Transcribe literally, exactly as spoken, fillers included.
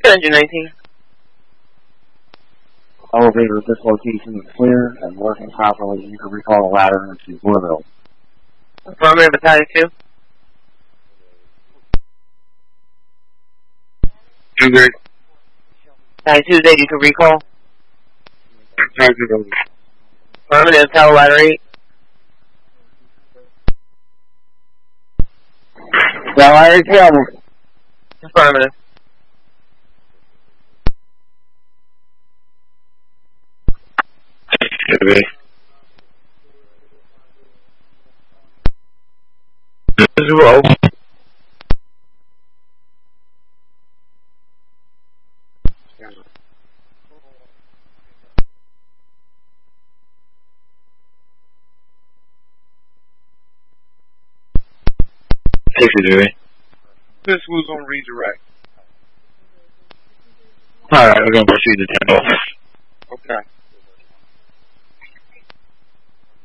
Engine nineteen. Elevator at this location is clear and working properly. You can recall the ladder into Louisville. Affirmative, Battalion two. Two great. Battalion Tuesday, you can recall. Affirmative, Tower Ladder eight. Tower Ladder eight, travel. Affirmative. Should be. Zero. Sixty degree. This was on redirect. Alright, we're gonna proceed to ten off. Okay.